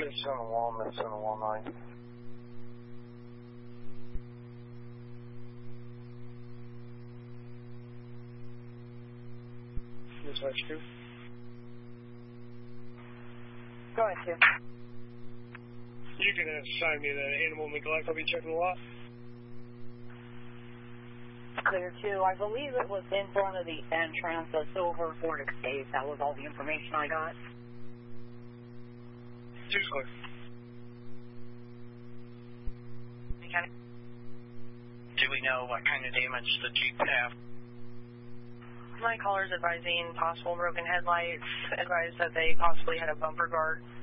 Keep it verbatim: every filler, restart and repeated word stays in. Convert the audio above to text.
It's on the wall, it's on the wall nine. Dispatch two. Go ahead, two. You can assign me the animal neglect. I'll be checking the lot. Clear two. I believe it was in front of the entrance of Silver Ford Estate. That was all the information I got. Two's clear. Okay. Do we know what kind of damage the Jeep have? My caller's advising possible broken headlights, advised that they possibly had a bumper guard.